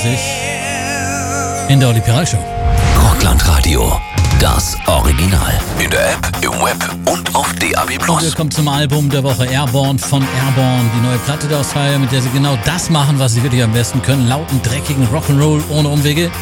in der Olli Piral Show. Rockland-Radio, das Original. In der App, im Web und auf DAB+. Wir kommen zum Album der Woche, Airborne von Airborne. Die neue Platte der Australier, mit der sie genau das machen, was sie wirklich am besten können. Lauten, dreckigen Rock'n'Roll ohne Umwege.